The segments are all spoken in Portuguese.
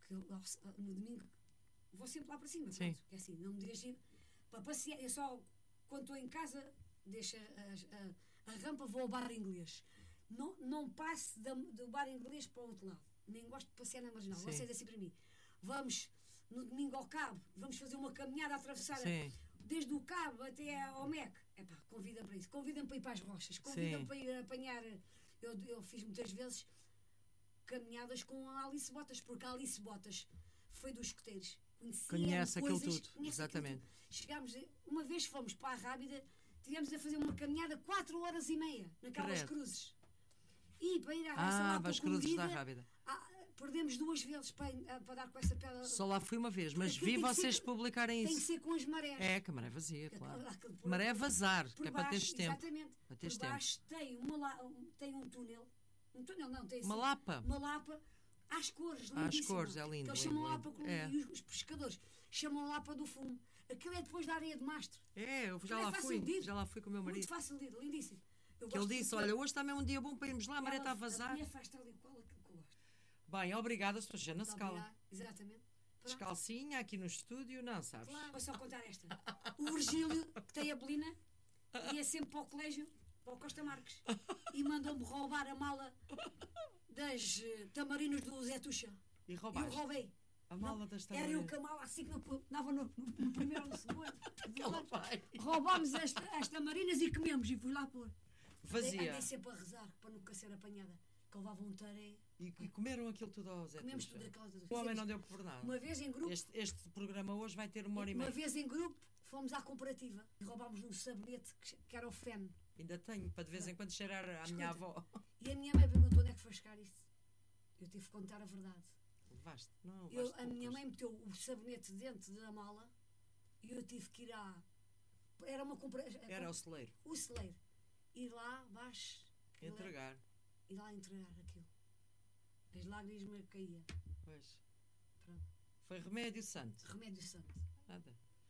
que eu, no domingo vou sempre lá para cima, pronto, que é assim, não me dirijo para passear, eu só quando estou em casa deixo a rampa, vou ao bar inglês, não passo do bar inglês para o outro lado, nem gosto de passear na marginal. Vocês assim para mim, vamos no domingo ao Cabo, vamos fazer uma caminhada a atravessar desde o Cabo até ao MEC. Convidam-me para isso, convidam-me para ir para as rochas, convidam-me para ir apanhar. Eu fiz muitas vezes caminhadas com a Alice Botas, porque a Alice Botas foi dos escoteiros, conhece aquilo tudo, exatamente. Chegámos, uma vez fomos para a Rábida, tivemos a fazer uma caminhada 4h30 naquelas cruzes, e para ir à as cruzes da Rábida. Perdemos 2 vezes para dar com essa pedra. Só lá fui uma vez, mas vi vocês publicarem isso. Tem que ser com as marés. É, que a maré vazia, claro. Maré vazar, que é para teres tempo. Exatamente. Por baixo tem um túnel. Um túnel não, tem uma lapa. Uma lapa às cores, lindíssima. Às cores, é lindo. Eles chamam lapa, e os pescadores chamam lapa do fumo. Aquilo é depois da areia de mastro. Eu já lá fui com o meu marido. Muito fácil de ir, lindíssimo. Que ele disse, olha, hoje também é um dia bom para irmos lá, a maré está a vazar. A minha faz tal e qual aquilo que eu gosto. Bem, obrigada, estou já na scala. Exatamente. Descalcinha aqui no estúdio, não sabes? Claro, vou só contar esta. O Virgílio, que tem a Belina, ia sempre para o colégio, para o Costa Marques, e mandou-me roubar a mala das tamarinas do Zé Tuxa. E roubaste? Eu roubei. A mala das tamarinas? Era eu com a mala assim que não estava no primeiro ou no segundo. Ela vai. Roubámos as tamarinas e comemos, e fui lá pôr. Vazia. Andei sempre a rezar para nunca ser apanhada, que levava um tareia. E comeram aquilo tudo ao Zé Comemos Tuxa. tudo aquelas coisas. O homem não deu por nada. Uma vez em grupo. Este programa hoje vai ter 1h30. Uma vez em grupo fomos à comparativa e roubámos um sabonete que era o Fen. Ainda tenho, para de vez em quando cheirar à minha avó. E a minha mãe perguntou onde é que foi buscar isso. Eu tive que contar a verdade. Levaste? Não, a minha mãe meteu o sabonete dentro da mala e eu tive que ir Era uma comparativa. Era o celeiro. O celeiro. Ir lá, baixo. Entregar. Ir lá entregar aquilo. As lágrimas me caíam. Pois. Pronto. Foi remédio santo. Remédio santo. Nada.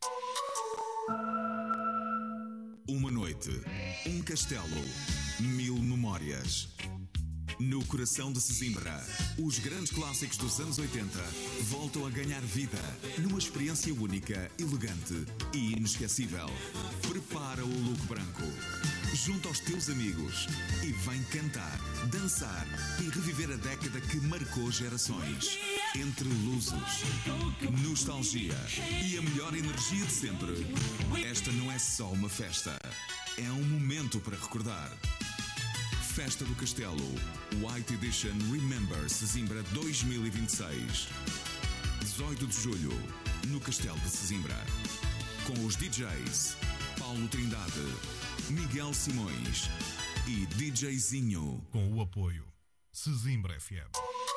Uma noite, um castelo, 1000 memórias. No coração de Sesimbra, os grandes clássicos dos anos 80 voltam a ganhar vida numa experiência única, elegante e inesquecível. Prepara o look branco, junto aos teus amigos e vem cantar, dançar e reviver a década que marcou gerações. Entre lusos, nostalgia e a melhor energia de sempre, esta não é só uma festa, é um momento para recordar. Festa do Castelo, White Edition Remember Sesimbra 2026. 18 de julho, no Castelo de Sesimbra. Com os DJs Paulo Trindade, Miguel Simões e DJzinho. Com o apoio Sesimbra FM.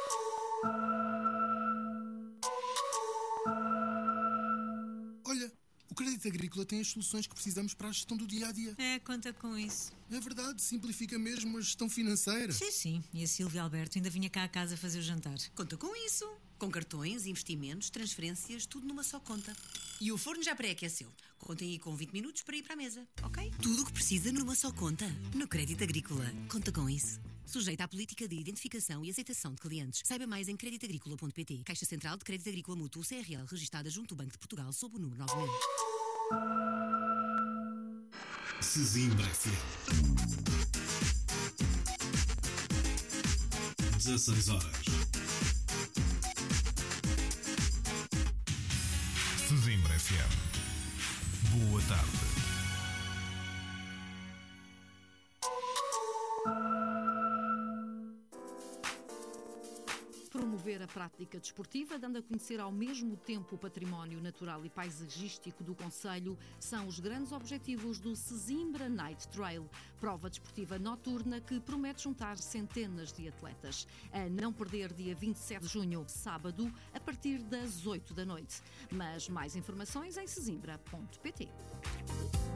Olha, o Crédito Agrícola tem as soluções que precisamos para a gestão do dia-a-dia. Conta com isso. É verdade, simplifica mesmo a gestão financeira. Sim. E a Silvia Alberto ainda vinha cá a casa fazer o jantar. Conta com isso. Com cartões, investimentos, transferências, tudo numa só conta. E o forno já pré-aqueceu. Contem aí com 20 minutos para ir para a mesa, ok? Tudo o que precisa numa só conta. No Crédito Agrícola. Conta com isso. Sujeita à política de identificação e aceitação de clientes. Saiba mais em creditagricola.pt. Caixa Central de Crédito Agrícola Mútuo CRL, registada junto ao Banco de Portugal, sob o número 9000. Sesimbra FM. 16 horas. Sesimbra FM. Boa tarde. Promover a prática desportiva, dando a conhecer ao mesmo tempo o património natural e paisagístico do concelho, são os grandes objetivos do Sesimbra Night Trail, prova desportiva noturna que promete juntar centenas de atletas. A não perder dia 27 de junho, sábado, a partir das 8 da noite. Mas mais informações em sesimbra.pt.